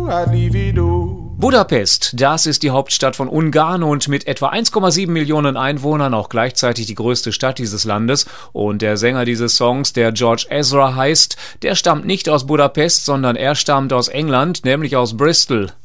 Budapest, das ist die Hauptstadt von Ungarn und mit etwa 1,7 Millionen Einwohnern auch gleichzeitig die größte Stadt dieses Landes. Und der Sänger dieses Songs, der George Ezra heißt, der stammt nicht aus Budapest, sondern er stammt aus England, nämlich aus Bristol.